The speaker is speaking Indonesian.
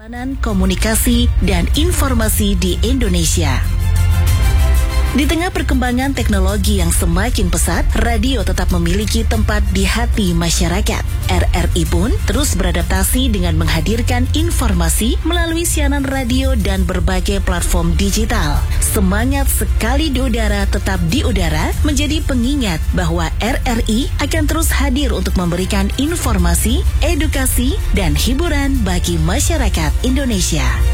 perjalanan komunikasi dan informasi di Indonesia. Di tengah perkembangan teknologi yang semakin pesat, radio tetap memiliki tempat di hati masyarakat. RRI pun terus beradaptasi dengan menghadirkan informasi melalui siaran radio dan berbagai platform digital. Semangat sekali di udara tetap di udara menjadi pengingat bahwa RRI akan terus hadir untuk memberikan informasi, edukasi, dan hiburan bagi masyarakat Indonesia.